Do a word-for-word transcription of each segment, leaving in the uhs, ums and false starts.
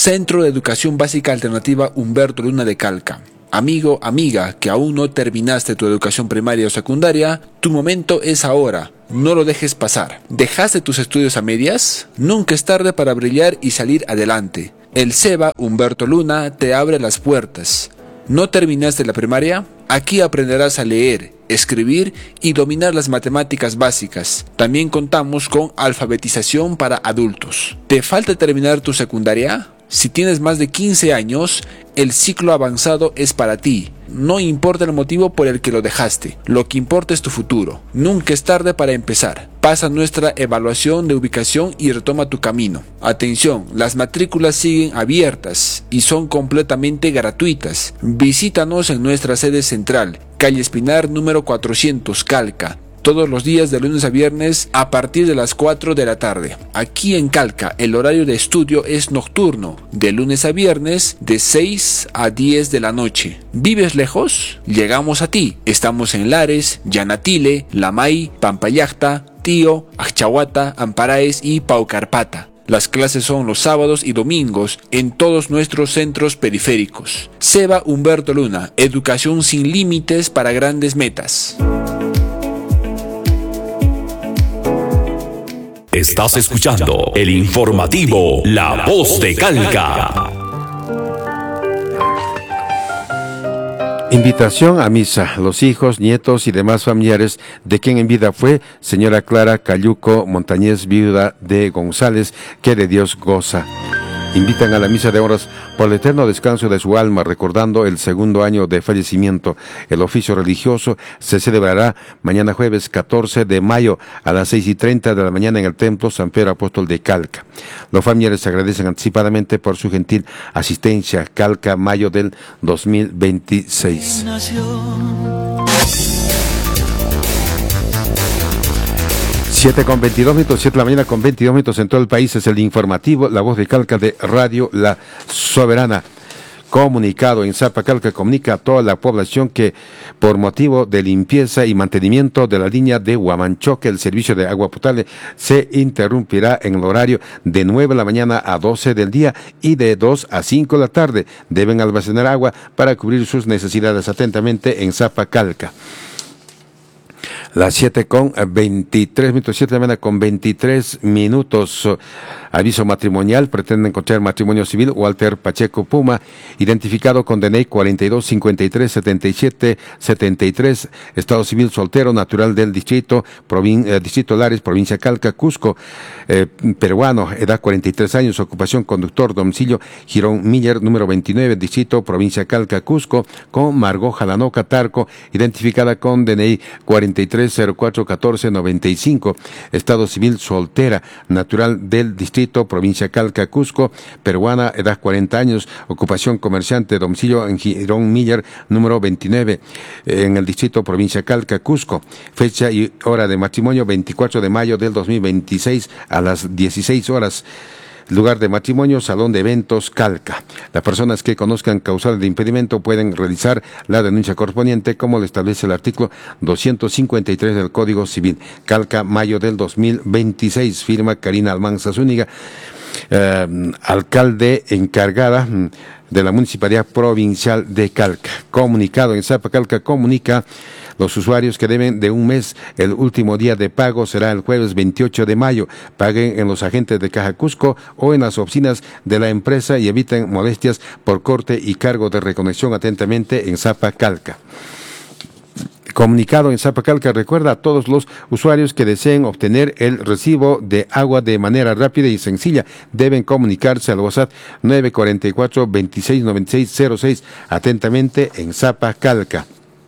Centro de Educación Básica Alternativa Humberto Luna de Calca. Amigo, amiga, que aún no terminaste tu educación primaria o secundaria, tu momento es ahora. No lo dejes pasar. ¿Dejaste tus estudios a medias? Nunca es tarde para brillar y salir adelante. El SEBA Humberto Luna te abre las puertas. ¿No terminaste la primaria? Aquí aprenderás a leer, escribir y dominar las matemáticas básicas. También contamos con alfabetización para adultos. ¿Te falta terminar tu secundaria? Si tienes más de quince años, el ciclo avanzado es para ti. No importa el motivo por el que lo dejaste, lo que importa es tu futuro. Nunca es tarde para empezar. Pasa nuestra evaluación de ubicación y retoma tu camino. Atención, las matrículas siguen abiertas y son completamente gratuitas. Visítanos en nuestra sede central, calle Espinar número cuatrocientos, Calca. Todos los días de lunes a viernes a partir de las cuatro de la tarde. Aquí en Calca el horario de estudio es nocturno, de lunes a viernes de seis a diez de la noche. ¿Vives lejos? Llegamos a ti. Estamos en Lares, Yanatile, Lamay, Pampayacta, Tío, Achchahuata, Amparaes y Paucarpata. Las clases son los sábados y domingos en todos nuestros centros periféricos. SEBA Humberto Luna, educación sin límites para grandes metas. Estás escuchando el informativo La Voz de Calca. Invitación a misa. Los hijos, nietos y demás familiares de quien en vida fue señora Clara Cayuco Montañez, viuda de González, que de Dios goza. Invitan a la misa de horas por el eterno descanso de su alma, recordando el segundo año de fallecimiento. El oficio religioso se celebrará mañana jueves catorce de mayo a las seis y treinta de la mañana en el Templo San Pedro Apóstol de Calca. Los familiares agradecen anticipadamente por su gentil asistencia. Calca, mayo del dos mil veintiséis. siete con veintidós minutos, siete de la mañana con veintidós minutos en todo el país. Es el informativo La Voz de Calca de Radio La Soberana. Comunicado en Zapa Calca comunica a toda la población que por motivo de limpieza y mantenimiento de la línea de Huamanchoque, el servicio de agua potable se interrumpirá en el horario de nueve de la mañana a doce del día y de dos a cinco de la tarde. Deben almacenar agua para cubrir sus necesidades. Atentamente en Zapa Calca. Las siete con veintitrés minutos, siete de la mañana con veintitrés minutos. Aviso matrimonial, pretende encontrar matrimonio civil. Walter Pacheco Puma, identificado con D N I cuarenta y dos cincuenta y tres setenta y siete setenta y tres, estado civil soltero, natural del distrito, provin, eh, distrito Lares, provincia Calca, Cusco, eh, peruano, edad cuarenta y tres años, ocupación conductor, domicilio Girón Miller, número veintinueve, distrito, provincia Calca, Cusco, con Margot Jalanoca Tarco, identificada con D N I cuarenta y tres cero cuatro catorce noventa y cinco, estado civil soltera, natural del distrito, provincia Calca, Cusco, peruana, edad cuarenta años, ocupación comerciante, domicilio en Girón Miller, número veintinueve, en el distrito, provincia Calca, Cusco. Fecha y hora de matrimonio veinticuatro de mayo del dos mil veintiséis a las dieciséis horas. Lugar de matrimonio, Salón de Eventos, Calca. Las personas que conozcan causales de impedimento pueden realizar la denuncia correspondiente como lo establece el artículo doscientos cincuenta y tres del Código Civil. Calca, mayo del dos mil veintiséis. Firma Karina Almanza Zúñiga, eh, alcalde encargada de la Municipalidad Provincial de Calca. Comunicado en Zapa Calca, comunica los usuarios que deben de un mes. El último día de pago será el jueves veintiocho de mayo. Paguen en los agentes de Caja Cusco o en las oficinas de la empresa y eviten molestias por corte y cargo de reconexión. Atentamente en Zapa Calca. Comunicado en Zapa Calca, recuerda a todos los usuarios que deseen obtener el recibo de agua de manera rápida y sencilla, deben comunicarse al WhatsApp nueve cuatro cuatro veintiséis noventa y seis cero seis. Atentamente en Zapa Calca.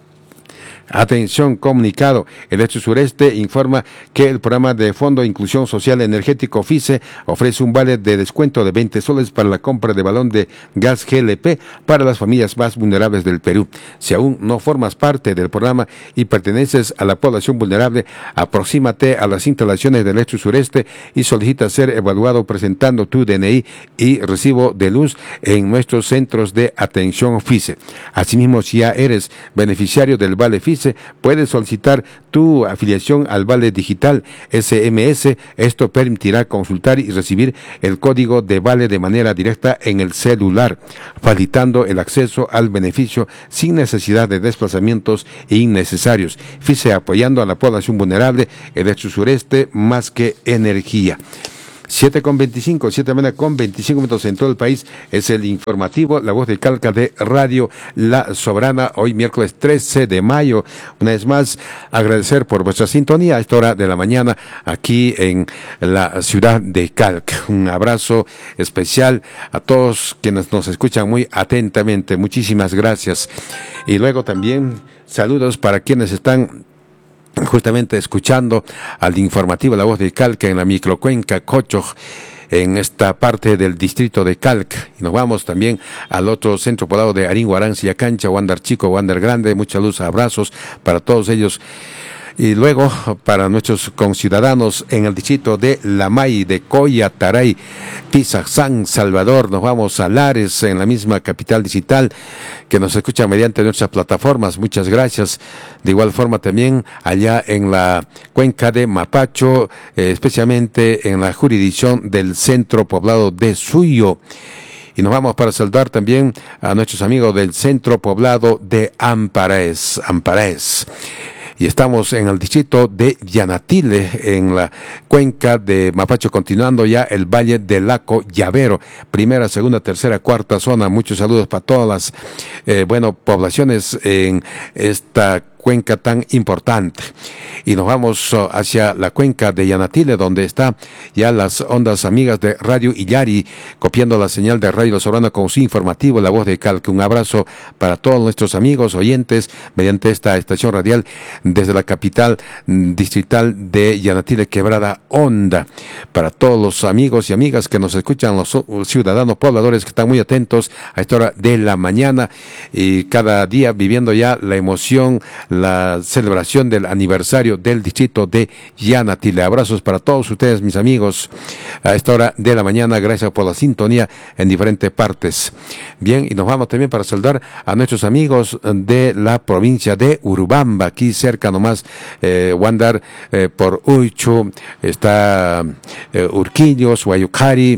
Atención, comunicado. El Hecho Sureste informa que el programa de Fondo de Inclusión Social Energético FICE ofrece un vale de descuento de veinte soles para la compra de balón de gas G L P para las familias más vulnerables del Perú. Si aún no formas parte del programa y perteneces a la población vulnerable, aproxímate a las instalaciones del Hecho Sureste y solicita ser evaluado presentando tu D N I y recibo de luz en nuestros centros de atención FICE. Asimismo, si ya eres beneficiario del vale FICE, Fice, puedes solicitar tu afiliación al Vale Digital S M S. Esto permitirá consultar y recibir el código de Vale de manera directa en el celular, facilitando el acceso al beneficio sin necesidad de desplazamientos innecesarios. Fice apoyando a la población vulnerable, el hecho sureste más que energía. siete con veinticinco, siete de la mañana con veinticinco minutos en todo el país. Es el informativo, la voz de Calca de Radio La Soberana, hoy miércoles trece de mayo. Una vez más, agradecer por vuestra sintonía a esta hora de la mañana aquí en la ciudad de Calca. Un abrazo especial a todos quienes nos escuchan muy atentamente. Muchísimas gracias. Y luego también saludos para quienes están justamente escuchando al informativo La Voz de Calca en la microcuenca Cocho, en esta parte del distrito de Calca. Y nos vamos también al otro centro poblado de Arín, Huaranzi, Cancha, Huándar Chico, Huándar Grande. Mucha luz, abrazos para todos ellos. Y luego, para nuestros conciudadanos en el distrito de Lamay, de Coya, Taray, Pisa, San Salvador, nos vamos a Lares, en la misma capital digital, que nos escucha mediante nuestras plataformas. Muchas gracias. De igual forma también allá en la cuenca de Mapacho, eh, especialmente en la jurisdicción del centro poblado de Suyo. Y nos vamos para saludar también a nuestros amigos del centro poblado de Amparaes, Amparaes. Y estamos en el distrito de Yanatile, en la cuenca de Mapacho, continuando ya el Valle del Laco Llavero, primera, segunda, tercera, cuarta zona. Muchos saludos para todas las, eh, bueno, poblaciones en esta cuenca tan importante. Y nos vamos uh, hacia la cuenca de Yanatile, donde está ya las ondas amigas de Radio Illari, copiando la señal de Radio La Soberana con su informativo, La Voz de Calca. Un abrazo para todos nuestros amigos oyentes mediante esta estación radial desde la capital distrital de Yanatile, Quebrada Honda. Para todos los amigos y amigas que nos escuchan, los ciudadanos pobladores que están muy atentos a esta hora de la mañana y cada día viviendo ya la emoción, la celebración del aniversario del distrito de Yanatile. Abrazos para todos ustedes, mis amigos, a esta hora de la mañana. Gracias por la sintonía en diferentes partes. Bien, y nos vamos también para saludar a nuestros amigos de la provincia de Urubamba, aquí cerca nomás, eh, Huándar, eh, por Uichu, está eh, Urquillos, Guayucari,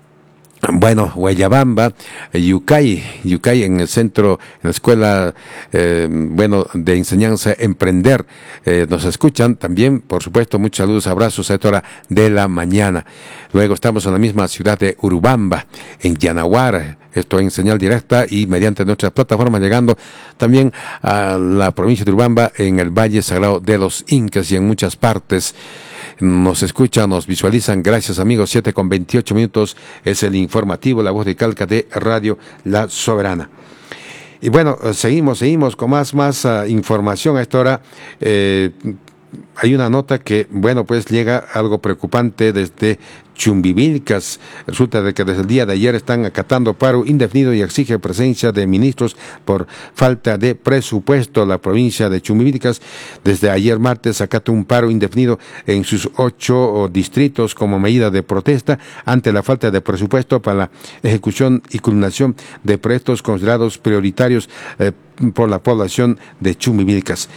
bueno, Guayabamba, Yucay, Yucay en el centro, en la escuela, eh, bueno, de enseñanza Emprender, eh, nos escuchan también, por supuesto. Muchos saludos, abrazos a esta hora de la mañana. Luego estamos en la misma ciudad de Urubamba, en Yanaguara, esto en señal directa y mediante nuestras plataformas, llegando también a la provincia de Urubamba, en el Valle Sagrado de los Incas y en muchas partes. Nos escuchan, nos visualizan. Gracias, amigos. siete con veintiocho minutos es el informativo, La Voz de Calca de Radio La Soberana. Y bueno, seguimos, seguimos con más, más uh, información a esta hora. Eh, hay una nota que, bueno, pues llega algo preocupante desde Chumbivilcas. Resulta de que desde el día de ayer están acatando paro indefinido y exige presencia de ministros por falta de presupuesto. La provincia de Chumbivilcas desde ayer martes acata un paro indefinido en sus ocho distritos como medida de protesta ante la falta de presupuesto para la ejecución y culminación de proyectos considerados prioritarios eh, por la población de Chumbivilcas.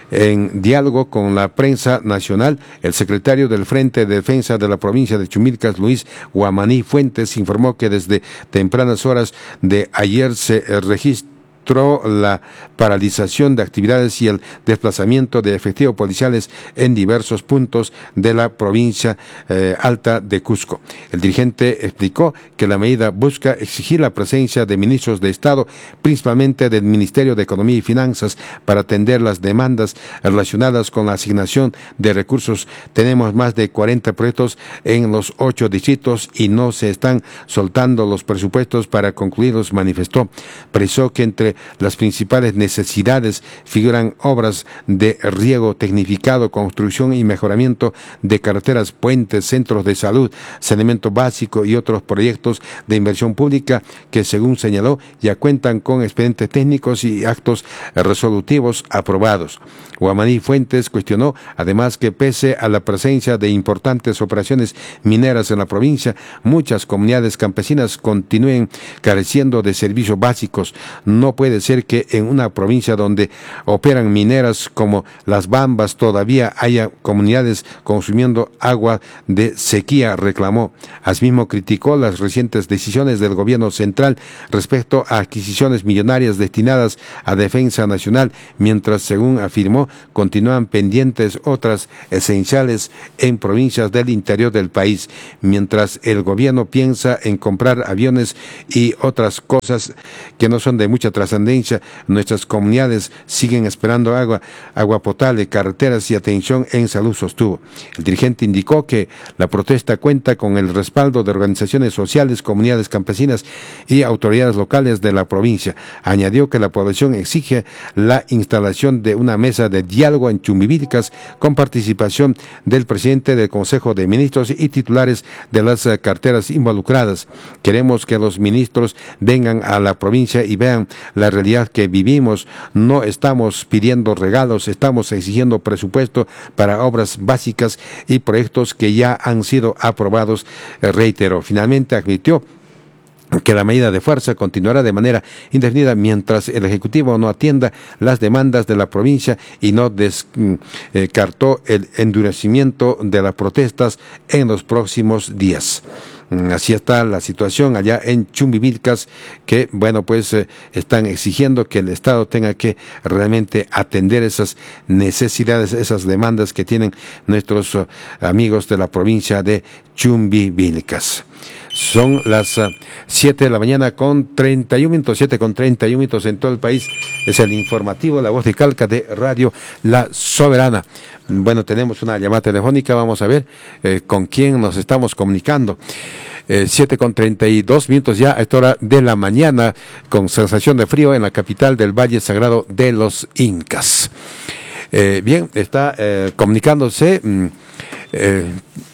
En diálogo con la prensa nacional, el secretario del Frente de Defensa de la provincia de Chumbivilcas, Luis Guamaní Fuentes, informó que desde tempranas horas de ayer se registró la paralización de actividades y el desplazamiento de efectivos policiales en diversos puntos de la provincia eh, alta de Cusco. El dirigente explicó que la medida busca exigir la presencia de ministros de Estado, principalmente del Ministerio de Economía y Finanzas, para atender las demandas relacionadas con la asignación de recursos. Tenemos más de cuarenta proyectos en los ocho distritos y no se están soltando los presupuestos para concluirlos, manifestó. Precisó que entre las principales necesidades figuran obras de riego tecnificado, construcción y mejoramiento de carreteras, puentes, centros de salud, saneamiento básico y otros proyectos de inversión pública que, según señaló, ya cuentan con expedientes técnicos y actos resolutivos aprobados. Guamaní Fuentes cuestionó además que pese a la presencia de importantes operaciones mineras en la provincia, muchas comunidades campesinas continúen careciendo de servicios básicos, no puede ser que en una provincia donde operan mineras como Las Bambas todavía haya comunidades consumiendo agua de sequía, reclamó. Asimismo, criticó las recientes decisiones del gobierno central respecto a adquisiciones millonarias destinadas a defensa nacional, mientras, según afirmó, continúan pendientes otras esenciales en provincias del interior del país, mientras el gobierno piensa en comprar aviones y otras cosas que no son de mucha trascendencia. Nuestras comunidades siguen esperando agua, agua potable, carreteras y atención en salud, sostuvo. El dirigente indicó que la protesta cuenta con el respaldo de organizaciones sociales, comunidades campesinas y autoridades locales de la provincia. Añadió que la población exige la instalación de una mesa de diálogo en Chumbivilcas con participación del presidente del Consejo de Ministros y titulares de las carteras involucradas. Queremos que los ministros vengan a la provincia y vean la realidad que vivimos. No estamos pidiendo regalos, estamos exigiendo presupuesto para obras básicas y proyectos que ya han sido aprobados, reiteró. Finalmente admitió que la medida de fuerza continuará de manera indefinida mientras el Ejecutivo no atienda las demandas de la provincia y no descartó el endurecimiento de las protestas en los próximos días. Así está la situación allá en Chumbivilcas, que, bueno, pues eh, están exigiendo que el Estado tenga que realmente atender esas necesidades, esas demandas que tienen nuestros uh, amigos de la provincia de Chumbivilcas. Son las uh, siete de la mañana con treinta y un minutos, siete con treinta y un minutos en todo el país. Es el informativo La Voz de Calca de Radio La Soberana. Bueno, tenemos una llamada telefónica, vamos a ver eh, con quién nos estamos comunicando. Eh, siete con treinta y dos minutos ya a esta hora de la mañana, con sensación de frío en la capital del Valle Sagrado de los Incas. Eh, bien, está eh, comunicándose mm, eh,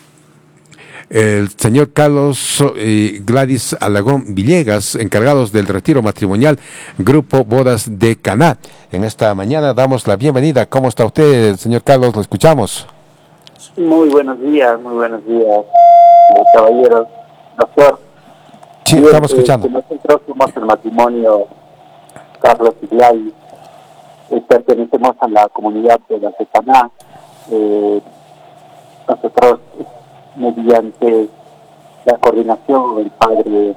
el señor Carlos y Gladys Alagón Villegas, encargados del retiro matrimonial Grupo Bodas de Caná. En esta mañana damos la bienvenida. ¿Cómo está usted, señor Carlos? Lo escuchamos. Muy buenos días, muy buenos días, caballeros, doctor. Sí, Bien, estamos escuchando. Eh, nosotros somos el matrimonio Carlos y Gladys, eh, pertenecemos a la comunidad de la de Caná. Eh, nosotros, mediante la coordinación del padre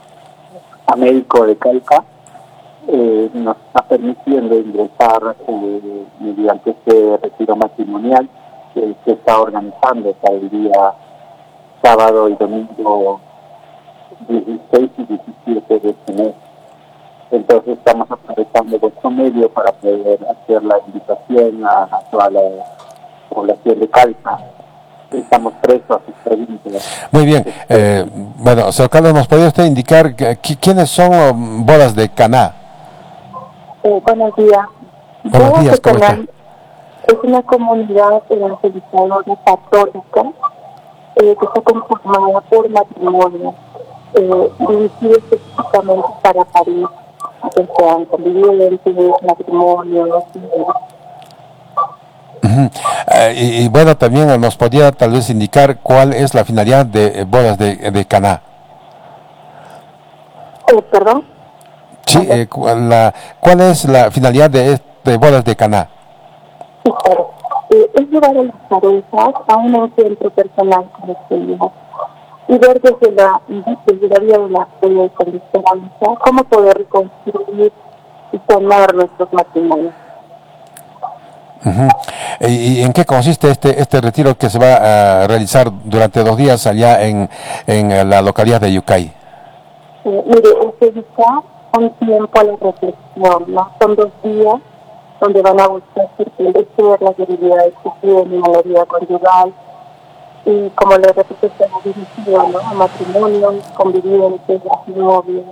Américo de Calca, eh, nos está permitiendo ingresar eh, mediante este retiro matrimonial que se está organizando para el día sábado y domingo dieciséis y diecisiete de este mes. Entonces estamos aprovechando vuestro medio para poder hacer la invitación a, a toda la población de Calca. Estamos presos a sus preguntas. Muy bien. Eh, bueno, señor Carlos, ¿nos podría usted indicar que, quiénes son um, Bodas de Caná? Eh, buenos días. Buenos Bodas días, de ¿cómo Caná está? es una comunidad evangelizadora católica eh, que está conformada por matrimonios eh, dirigidos específicamente para París, que sean convivientes, matrimonios. Uh-huh. Eh, y, y bueno, también nos podría tal vez indicar cuál es la finalidad de eh, Bodas de, de Caná. Eh, ¿Perdón? Sí, eh, ¿cuál, la, ¿cuál es la finalidad de, de Bodas de Caná? Sí, claro. Eh, es llevar a las parejas a un encuentro personal con el Señor y ver desde la, desde la vía de la fe y con la esperanza cómo poder reconstruir y sanar nuestros matrimonios. Uh-huh. ¿Y, ¿Y en qué consiste este este retiro que se va a realizar durante dos días allá en, en la localidad de Yucay? Eh, mire, es dedicar un tiempo a la reflexión, ¿no? Son dos días donde van a buscar fortalecer las debilidades que tienen en la vida conyugal y, como le repito, está dirigido, ¿no?, a matrimonios, convivientes, novios.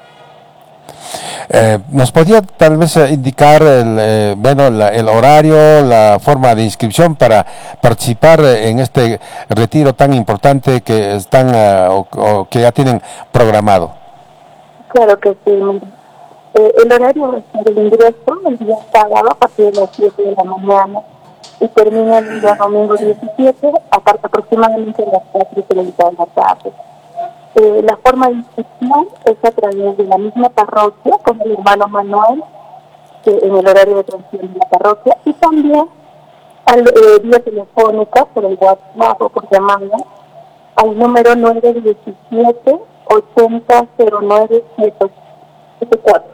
Eh, ¿Nos podría tal vez indicar el, eh, bueno, la, el horario, la forma de inscripción para participar en este retiro tan importante que están uh, o, o que ya tienen programado? Claro que sí. Eh, el horario es el ingreso el día sábado a partir de las siete de la mañana y termina el día domingo diecisiete, aparte aproximadamente a las cuatro y treinta de la tarde. Eh, la forma de inscripción es a través de la misma parroquia, con el hermano Manuel, que en el horario de atención de la parroquia, y también al, eh, vía telefónica, por el WhatsApp o por llamada, al número nueve diecisiete ochenta cero nueve setenta y cuatro.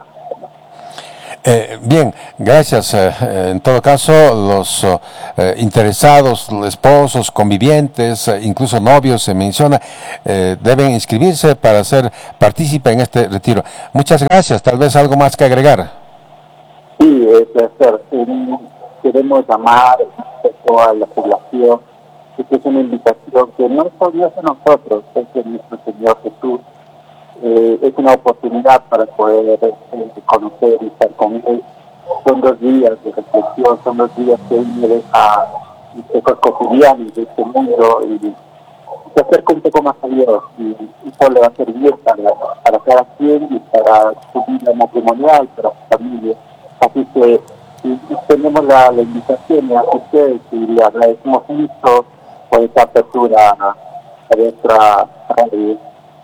Eh, bien, gracias. Eh, en todo caso, los eh, interesados, los esposos, convivientes, eh, incluso novios, se menciona, eh, deben inscribirse para ser partícipe en este retiro. Muchas gracias. Tal vez algo más que agregar. Sí, es hacer. Queremos llamar a la población. Esta es una invitación que no es solo a nosotros, es de nuestro Señor Jesús. Eh, es una oportunidad para poder eh, conocer y estar con Él. Son dos días de reflexión, son dos días que Él me deja los cotidianos de este mundo y se acerca un poco más a Dios, y eso le va a servir para, para cada quien y para su vida matrimonial, para su familia. Así que y, y tenemos la, la invitación a ustedes y le agradecemos mucho por esta apertura a, a nuestra radio.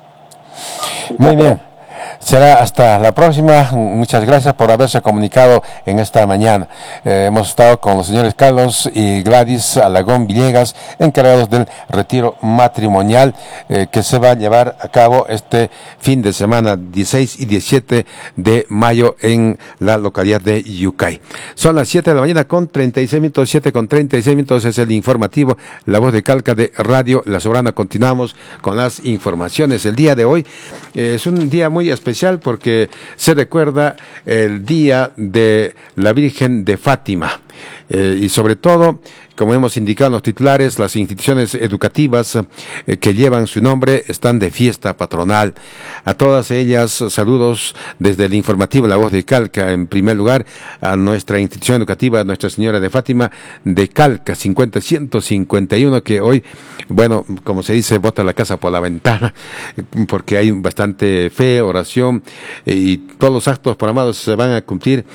Muy bien. Será hasta la próxima. Muchas gracias por haberse comunicado en esta mañana. Eh, hemos estado con los señores Carlos y Gladys Alagón Villegas, encargados del retiro matrimonial eh, que se va a llevar a cabo este fin de semana, dieciséis y diecisiete de mayo, en la localidad de Yucay. Son las siete de la mañana con treinta y seis minutos, siete con treinta y seis minutos, es el informativo La Voz de Calca de Radio La Soberana. Continuamos con las informaciones. El día de hoy eh, es un día muy especial porque se recuerda el día de la Virgen de Fátima, eh, y sobre todo, como hemos indicado en los titulares, las instituciones educativas eh, que llevan su nombre están de fiesta patronal. A todas ellas, saludos desde el informativo La Voz de Calca. En primer lugar, a nuestra institución educativa, Nuestra Señora de Fátima de Calca, cincuenta ciento cincuenta y uno, que hoy, bueno, como se dice, bota la casa por la ventana, porque hay bastante fe, oración, y todos los actos programados se van a cumplir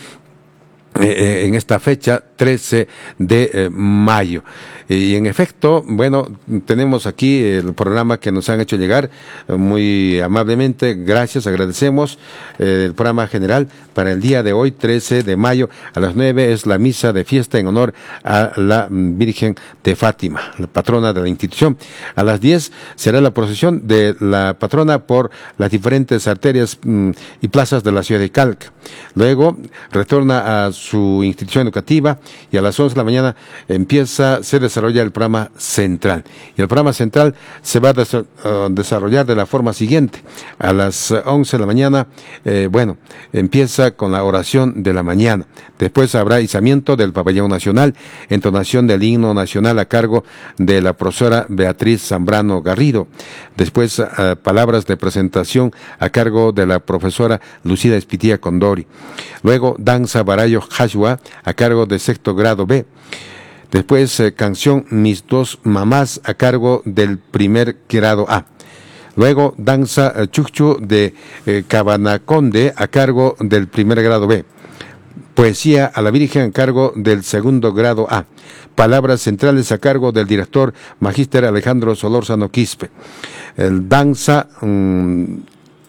Eh, en esta fecha, trece de eh, mayo. Y en efecto, bueno, tenemos aquí el programa que nos han hecho llegar eh, muy amablemente. Gracias, agradecemos. Eh, el programa general para el día de hoy, trece de mayo, a las nueve, es la misa de fiesta en honor a la Virgen de Fátima, la patrona de la institución. A las diez será la procesión de la patrona por las diferentes arterias mm, y plazas de la ciudad de Calca. Luego retorna a su institución educativa y a las once de la mañana empieza, se desarrolla el programa central. Y el programa central se va a des- uh, desarrollar de la forma siguiente. A las once de la mañana, eh, bueno, empieza con la oración de la mañana. Después habrá izamiento del pabellón nacional, entonación del himno nacional a cargo de la profesora Beatriz Zambrano Garrido. Después, uh, palabras de presentación a cargo de la profesora Lucida Espitía Condori. Luego, danza Barayo Hashua a cargo de sexto grado B. Después, eh, canción Mis Dos Mamás a cargo del primer grado A. Luego, danza eh, Chuchu de eh, Cabanaconde a cargo del primer grado B. Poesía a la Virgen a cargo del segundo grado A. Palabras centrales a cargo del director magíster Alejandro Solórzano Quispe. El danza um,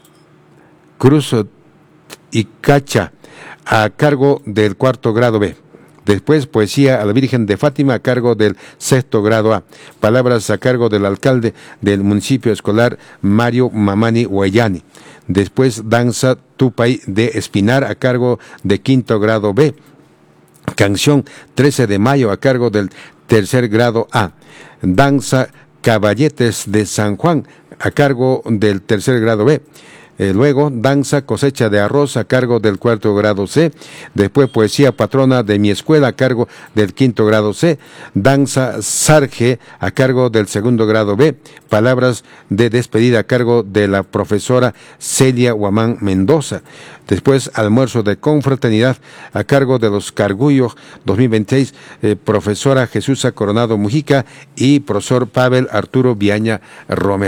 Cruz y Cacha a cargo del cuarto grado B. Después, poesía a la Virgen de Fátima a cargo del sexto grado A. Palabras a cargo del alcalde del municipio escolar, Mario Mamani Guayani. Después, danza Tupay de Espinar a cargo de quinto grado B. Canción trece de mayo a cargo del tercer grado A. Danza Caballetes de San Juan a cargo del tercer grado B. Eh, luego, danza Cosecha de Arroz a cargo del cuarto grado C. Después, poesía Patrona de mi escuela a cargo del quinto grado C. Danza Sarge a cargo del segundo grado B. Palabras de despedida a cargo de la profesora Celia Guamán Mendoza. Después, almuerzo de confraternidad a cargo de los Cargullos dos mil veintiséis, eh, profesora Jesús Coronado Mujica y profesor Pavel Arturo Viaña Romero.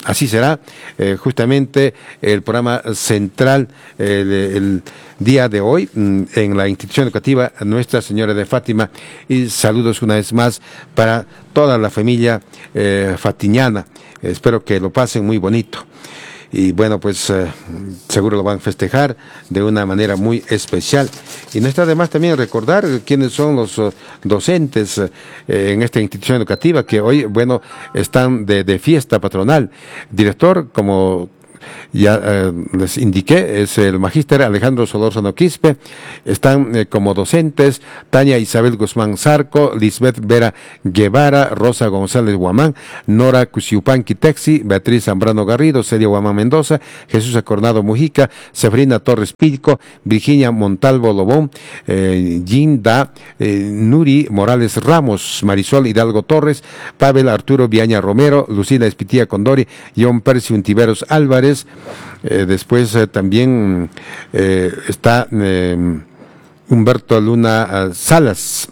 así será eh, justamente el programa central el, el día de hoy en la institución educativa Nuestra Señora de Fátima, y saludos una vez más para toda la familia eh, fatiñana. Espero que lo pasen muy bonito. Y bueno, pues eh, seguro lo van a festejar de una manera muy especial. Y no está de más también recordar quiénes son los uh, docentes uh, en esta institución educativa que hoy, bueno, están de, de fiesta patronal. Director, como ya eh, les indiqué, es el magíster Alejandro Solórzano Quispe. Están eh, como docentes Tania Isabel Guzmán Zarco, Lisbeth Vera Guevara, Rosa González Guamán, Nora Cusiupanqui Texi, Beatriz Zambrano Garrido, Celia Guamán Mendoza, Jesús Acornado Mujica, Severina Torres Pilco, Virginia Montalvo Lobón, eh, Ginda, eh, Nuri Morales Ramos, Marisol Hidalgo Torres, Pavel Arturo Viaña Romero, Lucila Espitía Condori, John Percy Untiveros Álvarez. Eh, después eh, también eh, está eh, Humberto Luna uh, Salas.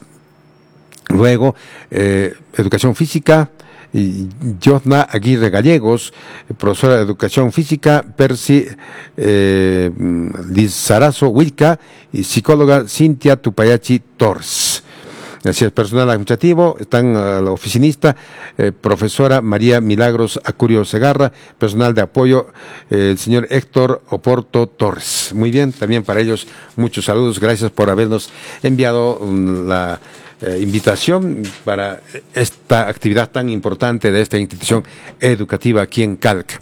Luego, eh, Educación Física, y Josna Aguirre Gallegos, profesora de Educación Física, Percy eh, Lizarazo Wilca, y psicóloga Cintia Tupayachi Torres. Así es, personal administrativo, están uh, la oficinista, eh, profesora María Milagros Acurio Segarra, personal de apoyo, eh, el señor Héctor Oporto Torres. Muy bien, también para ellos muchos saludos, gracias por habernos enviado um, la eh, invitación para esta actividad tan importante de esta institución educativa aquí en Calca.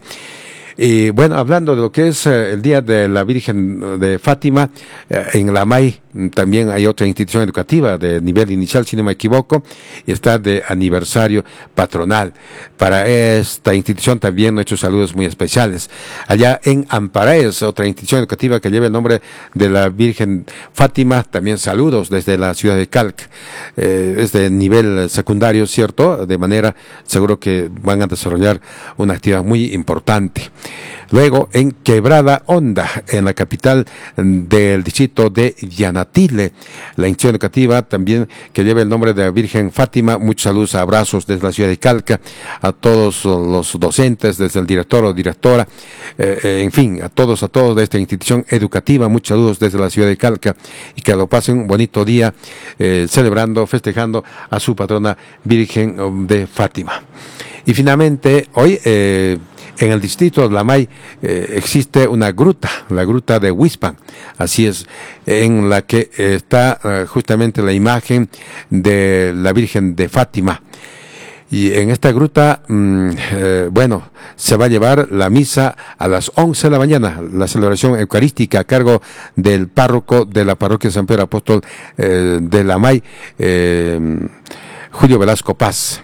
Y bueno, hablando de lo que es eh, el Día de la Virgen de Fátima, eh, en la M A I también hay otra institución educativa de nivel inicial, si no me equivoco, y está de aniversario patronal. Para esta institución también nuestros saludos muy especiales. Allá en Amparaes, otra institución educativa que lleva el nombre de la Virgen Fátima, también saludos desde la ciudad de Calca. Eh, es de nivel secundario, ¿cierto? De manera, seguro que van a desarrollar una actividad muy importante. Luego, en Quebrada Honda, en la capital del distrito de Yanatile, la institución educativa también que lleva el nombre de la Virgen Fátima. Muchos saludos, abrazos desde la ciudad de Calca, a todos los docentes, desde el director o directora, eh, eh, en fin, a todos, a todos de esta institución educativa. Muchos saludos desde la ciudad de Calca y que lo pasen un bonito día eh, celebrando, festejando a su patrona Virgen de Fátima. Y finalmente, hoy, eh, en el distrito de la M A I eh, existe una gruta, la gruta de Huispan, así es, en la que está eh, justamente la imagen de la Virgen de Fátima. Y en esta gruta, mmm, eh, bueno, se va a llevar la misa a las once de la mañana, la celebración eucarística a cargo del párroco de la parroquia San Pedro Apóstol eh, de la M A I, eh, Julio Velasco Paz.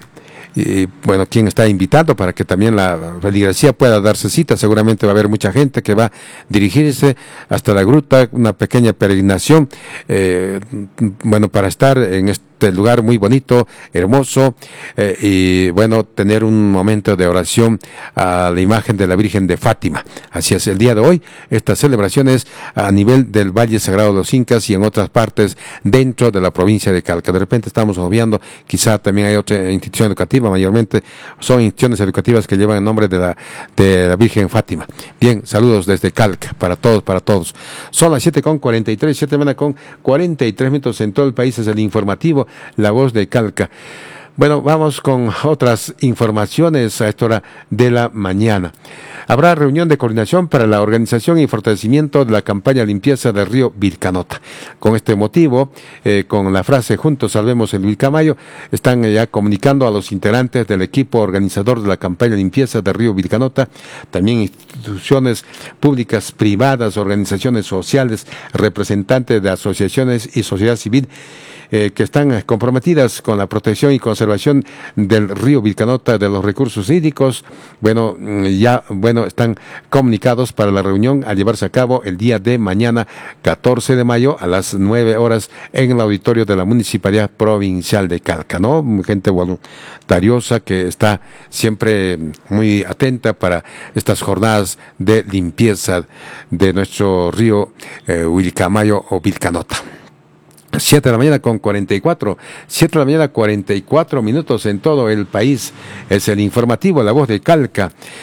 Y bueno, quien está invitando para que también la feligresía pueda darse cita. Seguramente va a haber mucha gente que va a dirigirse hasta la gruta, una pequeña peregrinación, eh, bueno, para estar en este lugar muy bonito, hermoso, eh, y bueno, tener un momento de oración a la imagen de la Virgen de Fátima. Así es, el día de hoy, estas celebraciones a nivel del Valle Sagrado de los Incas y en otras partes dentro de la provincia de Calca. De repente estamos obviando, quizá también hay otra institución educativa, mayormente son instituciones educativas que llevan el nombre de la, de la Virgen Fátima. Bien, saludos desde Calca, para todos, para todos. Son las siete con cuarenta y tres, siete con cuarenta y tres minutos en todo el país, es el informativo La Voz de Calca. Bueno, vamos con otras informaciones a esta hora de la mañana. Habrá reunión de coordinación para la organización y fortalecimiento de la campaña limpieza del río Vilcanota. Con este motivo, eh, con la frase Juntos Salvemos el Vilcamayo, están ya comunicando a los integrantes del equipo organizador de la campaña limpieza del río Vilcanota, también instituciones públicas, privadas, organizaciones sociales, representantes de asociaciones y sociedad civil, Eh, que están comprometidas con la protección y conservación del río Vilcanota, de los recursos hídricos. Bueno, ya bueno están comunicados para la reunión a llevarse a cabo el día de mañana, catorce de mayo, a las nueve horas, en el auditorio de la Municipalidad Provincial de Calca, ¿no? Gente voluntariosa que está siempre muy atenta para estas jornadas de limpieza de nuestro río eh, Vilcamayo o Vilcanota. siete de la mañana con cuarenta y cuatro, siete de la mañana cuarenta y cuatro minutos en todo el país. Es el informativo La Voz de Calca.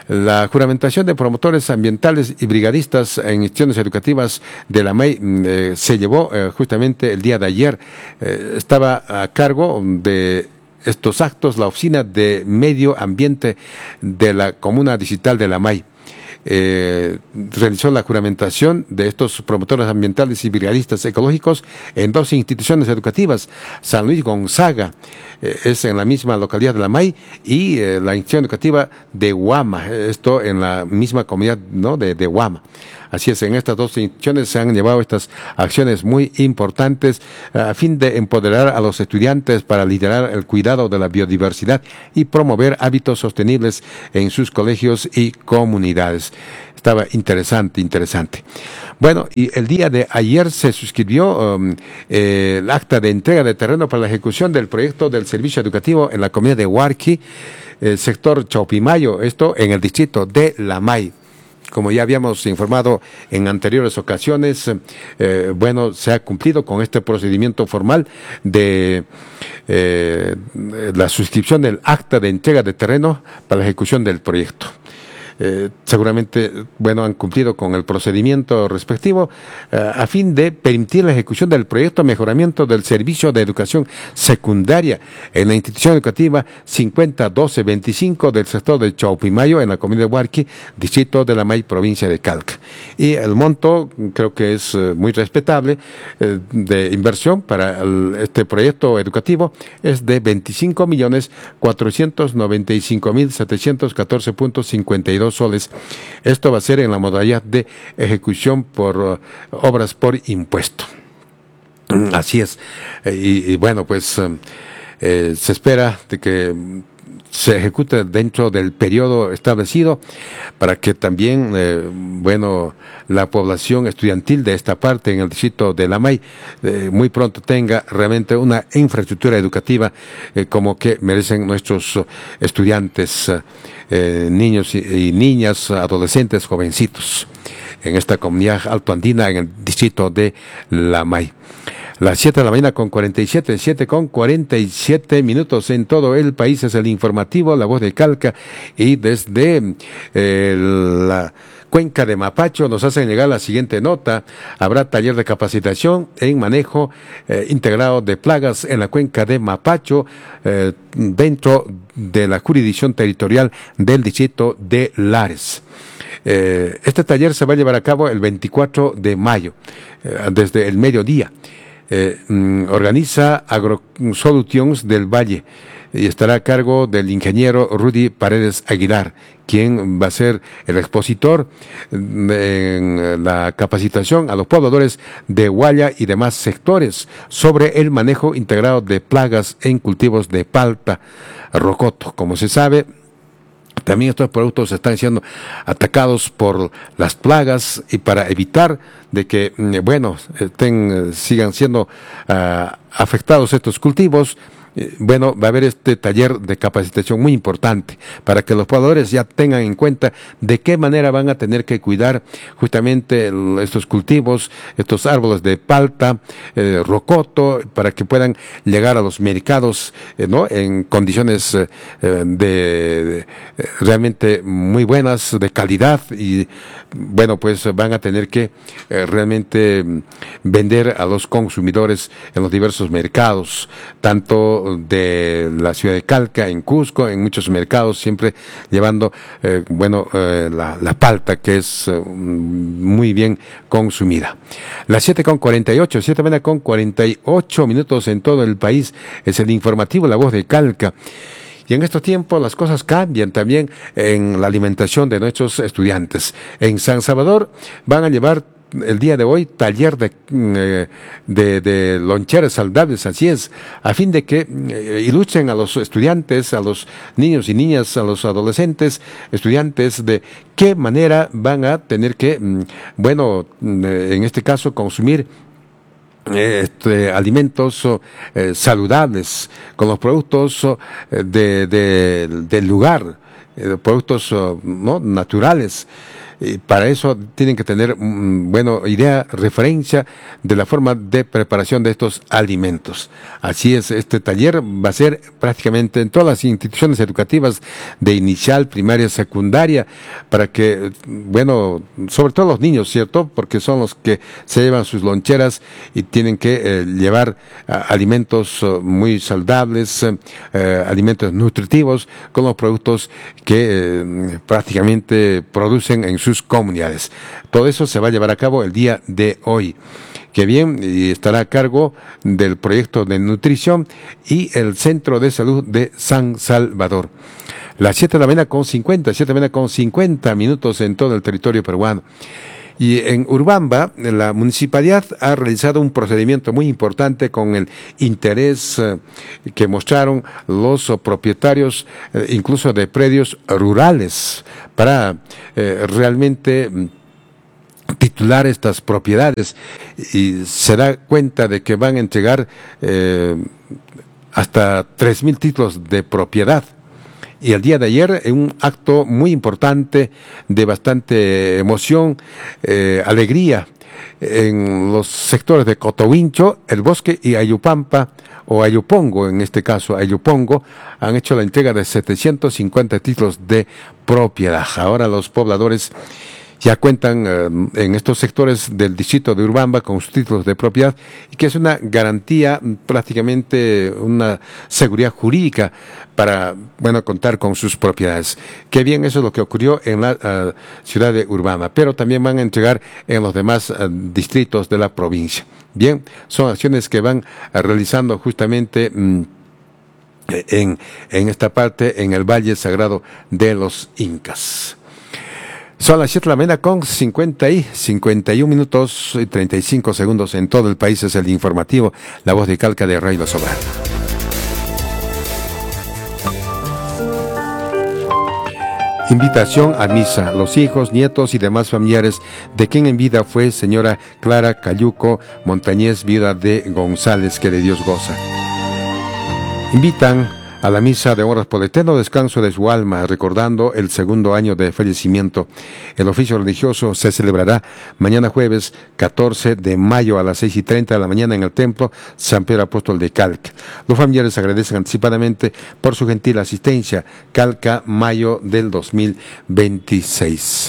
La juramentación de promotores ambientales y brigadistas en instituciones educativas de la M A I eh, se llevó eh, justamente el día de ayer. Eh, estaba a cargo de estos actos la Oficina de Medio Ambiente de la Comuna Distrital de la M A I. Eh, realizó la juramentación de estos promotores ambientales y brigadistas ecológicos en dos instituciones educativas, San Luis Gonzaga, eh, es en la misma localidad de la M A I, y eh, la institución educativa de Huama, esto en la misma comunidad, ¿no?, de, de Huama. Así es, en estas dos instituciones se han llevado estas acciones muy importantes a fin de empoderar a los estudiantes para liderar el cuidado de la biodiversidad y promover hábitos sostenibles en sus colegios y comunidades. Estaba interesante, interesante. Bueno, y el día de ayer se suscribió um, eh, el acta de entrega de terreno para la ejecución del proyecto del servicio educativo en la comunidad de Huarqui, el sector Chaupimayo, esto en el distrito de La May. Como ya habíamos informado en anteriores ocasiones, eh, bueno, se ha cumplido con este procedimiento formal de eh, la suscripción del acta de entrega de terreno para la ejecución del proyecto. Eh, seguramente, bueno, han cumplido con el procedimiento respectivo eh, a fin de permitir la ejecución del proyecto de mejoramiento del servicio de educación secundaria en la institución educativa cincuenta doce veinticinco del sector de Chaupimayo en la comunidad de Huarqui, distrito de la M A I, provincia de Calca. Y el monto creo que es eh, muy respetable eh, de inversión para el, este proyecto educativo es de veinticinco millones cuatrocientos noventa y cinco mil setecientos catorce punto cincuenta y dos soles. Esto va a ser en la modalidad de ejecución por uh, obras por impuesto. Así es. Eh, y, y bueno, pues um, eh, se espera de que se ejecute dentro del periodo establecido para que también, eh, bueno, la población estudiantil de esta parte en el distrito de La M A I eh, muy pronto tenga realmente una infraestructura educativa eh, como que merecen nuestros uh, estudiantes, uh, eh, niños y, y niñas, adolescentes, jovencitos en esta comunidad altoandina en el distrito de La M A I. Las siete de la mañana con cuarenta y siete, siete con cuarenta y siete minutos en todo el país. Es el informativo La Voz de Calca, y desde eh, la cuenca de Mapacho nos hacen llegar la siguiente nota. Habrá taller de capacitación en manejo eh, integrado de plagas en la cuenca de Mapacho eh, dentro de la jurisdicción territorial del distrito de Lares. Eh, este taller se va a llevar a cabo el veinticuatro de mayo, eh, desde el mediodía. Eh, mm, organiza AgroSolutions del Valle y estará a cargo del ingeniero Rudy Paredes Aguilar, quien va a ser el expositor en la capacitación a los pobladores de Guaya y demás sectores sobre el manejo integrado de plagas en cultivos de palta, rocoto. Como se sabe, también estos productos están siendo atacados por las plagas, y para evitar de que, bueno, estén, sigan siendo uh, afectados estos cultivos, bueno, va a haber este taller de capacitación muy importante para que los pobladores ya tengan en cuenta de qué manera van a tener que cuidar justamente el, estos cultivos, estos árboles de palta, eh, rocoto, para que puedan llegar a los mercados, eh, ¿no?, en condiciones eh, de, de realmente muy buenas, de calidad, y bueno, pues van a tener que eh, realmente vender a los consumidores en los diversos mercados, tanto de la ciudad de Calca, en Cusco, en muchos mercados, siempre llevando, eh, bueno, eh, la, la palta, que es eh, muy bien consumida. Las siete con cuarenta y ocho, siete con cuarenta y ocho minutos en todo el país, es el informativo La Voz de Calca. Y en estos tiempos las cosas cambian también en la alimentación de nuestros estudiantes. En San Salvador van a llevar el día de hoy taller de, de, de loncheras saludables, así es, a fin de que eh, ilustren a los estudiantes, a los niños y niñas, a los adolescentes, estudiantes, de qué manera van a tener que, bueno, en este caso, consumir Este, alimentos eh, saludables con los productos eh, de, de, del lugar, eh, productos, ¿no?, naturales. Y para eso tienen que tener, mm, bueno, idea, referencia de la forma de preparación de estos alimentos. Así es, este taller va a ser prácticamente en todas las instituciones educativas de inicial, primaria, secundaria, para que, bueno, sobre todo los niños, ¿cierto? Porque son los que se llevan sus loncheras y tienen que eh, llevar uh, alimentos uh, muy saludables, uh, uh, alimentos nutritivos, con los productos que eh, prácticamente producen en sus comunidades. Todo eso se va a llevar a cabo el día de hoy. Que bien, y estará a cargo del proyecto de nutrición y el Centro de Salud de San Salvador. Las siete de la mañana con cincuenta, siete de la mañana con cincuenta minutos en todo el territorio peruano. Y en Urubamba, la municipalidad ha realizado un procedimiento muy importante con el interés eh, que mostraron los oh, propietarios, eh, incluso de predios rurales, para eh, realmente titular estas propiedades, y se da cuenta de que van a entregar eh, hasta tres mil títulos de propiedad. Y el día de ayer, en un acto muy importante, de bastante emoción, eh, alegría, en los sectores de Cotohuincho, El Bosque y Ayupampa, o Ayupongo, en este caso Ayupongo, han hecho la entrega de setecientos cincuenta títulos de propiedad. Ahora los pobladores ya cuentan eh, en estos sectores del distrito de Urubamba con sus títulos de propiedad, y que es una garantía, prácticamente una seguridad jurídica para, bueno, contar con sus propiedades. Qué bien, eso es lo que ocurrió en la uh, ciudad de Urubamba, pero también van a entregar en los demás uh, distritos de la provincia. Bien, son acciones que van uh, realizando justamente um, en, en esta parte, en el Valle Sagrado de los Incas. Son las siete de la mañana con cincuenta y cincuenta y un minutos y treinta y cinco segundos en todo el país. Es el informativo La Voz de Calca de Radio La Soberana. Invitación a misa. Los hijos, nietos y demás familiares de quien en vida fue señora Clara Cayuco Montañez, viuda de González, que de Dios goza. Invitan a la misa de horas por el eterno descanso de su alma, recordando el segundo año de fallecimiento. El oficio religioso se celebrará mañana jueves catorce de mayo a las seis y treinta de la mañana en el Templo San Pedro Apóstol de Calca. Los familiares agradecen anticipadamente por su gentil asistencia. Calca, mayo del dos mil veintiséis.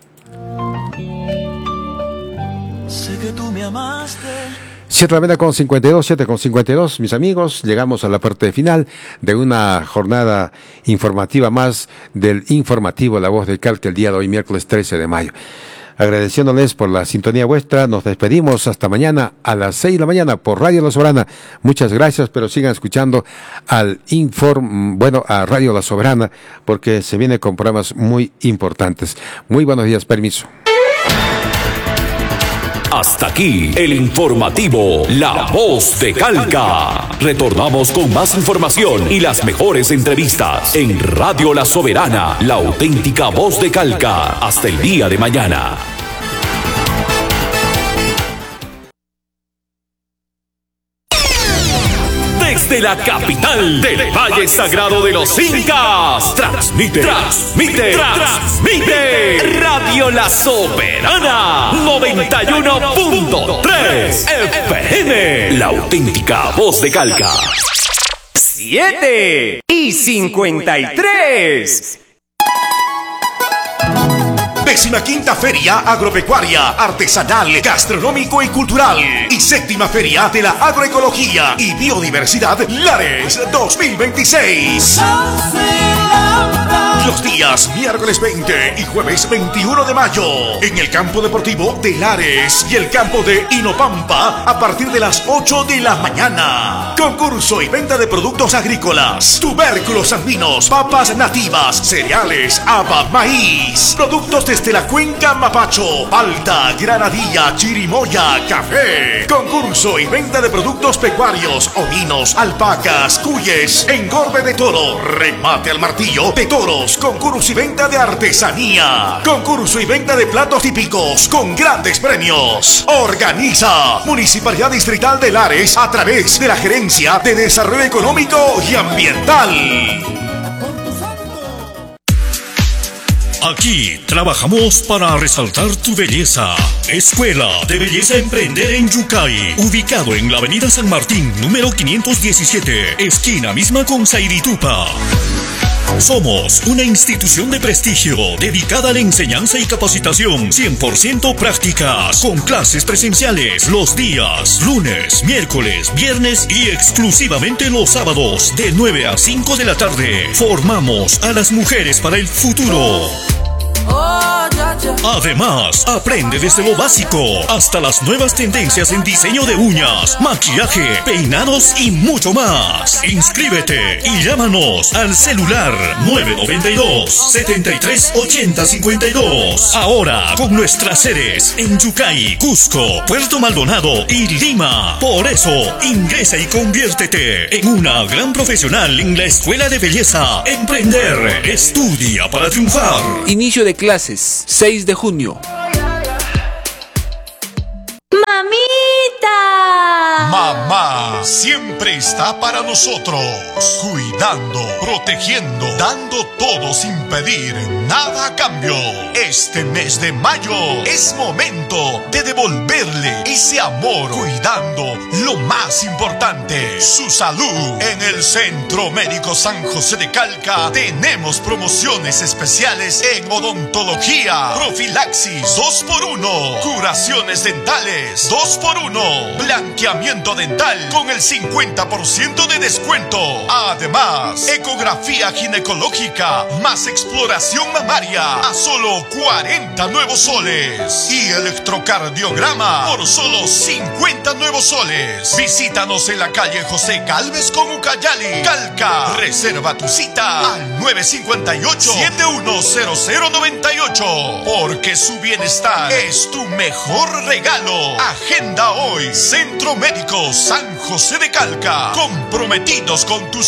Sé que tú me amaste. siete de la mañana con cincuenta y dos, siete con cincuenta y dos, mis amigos, llegamos a la parte final de una jornada informativa más del informativo La Voz de Calca el día de hoy, miércoles trece de mayo. Agradeciéndoles por la sintonía vuestra, nos despedimos hasta mañana a las seis de la mañana por Radio La Soberana. Muchas gracias, pero sigan escuchando al Inform, bueno, a Radio La Soberana, porque se viene con programas muy importantes. Muy buenos días, permiso. Hasta aquí el informativo La Voz de Calca. Retornamos con más información y las mejores entrevistas en Radio La Soberana, la auténtica voz de Calca. Hasta el día de mañana. Desde la capital del Valle Sagrado de los Incas, transmite, transmite, transmite Radio La Soberana noventa y uno punto tres F M, la auténtica voz de Calca. Siete y cincuenta y tres. Décima quinta Feria Agropecuaria, Artesanal, Gastronómico y Cultural y séptima Feria de la Agroecología y Biodiversidad Lares dos mil veintiséis. Los días miércoles veinte y jueves veintiuno de mayo en el campo deportivo de Lares y el campo de Inopampa a partir de las ocho de la mañana. Concurso y venta de productos agrícolas, tubérculos andinos, papas nativas, cereales, haba, maíz, productos desde la cuenca Mapacho, palta, granadilla, chirimoya, café. Concurso y venta de productos pecuarios, ovinos, alpacas, cuyes, engorde de toro, remate al martillo de toros. Concurso y venta de artesanía. Concurso y venta de platos típicos con grandes premios. Organiza Municipalidad Distrital de Lares a través de la Gerencia de Desarrollo Económico y Ambiental. Aquí trabajamos para resaltar tu belleza. Escuela de Belleza Emprender en Yucay, ubicado en la avenida San Martín, número quinientos diecisiete, esquina misma con Sairitupa. Somos una institución de prestigio dedicada a la enseñanza y capacitación cien por ciento prácticas, con clases presenciales los días lunes, miércoles, viernes y exclusivamente los sábados de nueve a cinco de la tarde. Formamos a las mujeres para el futuro. Además, aprende desde lo básico hasta las nuevas tendencias en diseño de uñas, maquillaje, peinados y mucho más. Inscríbete y llámanos al celular nueve noventa y dos, setenta y tres, ochenta, cincuenta y dos. Ahora con nuestras sedes en Yucay, Cusco, Puerto Maldonado y Lima. Por eso, ingresa y conviértete en una gran profesional en la Escuela de Belleza Emprender. Estudia para triunfar. Inicio de clases, seis de junio. ¡Mamita! Mamá siempre está para nosotros, cuidando, protegiendo, dando todo sin pedir nada a cambio. Este mes de mayo es momento de devolverle ese amor, cuidando lo más importante, su salud. En el Centro Médico San José de Calca tenemos promociones especiales en odontología, profilaxis dos por uno, curaciones dentales dos por uno, blanqueamiento dental con el cincuenta por ciento de descuento. Además, ecografía ginecológica más exploración mamaria a solo cuarenta nuevos soles y electrocardiograma por solo cincuenta nuevos soles. Visítanos en la calle José Galvez con Ucayali, Calca. Reserva tu cita al nueve cinco ocho, siete uno cero cero nueve ocho, porque su bienestar es tu mejor regalo. Agenda hoy Centro Médico San José de Calca, comprometidos con tu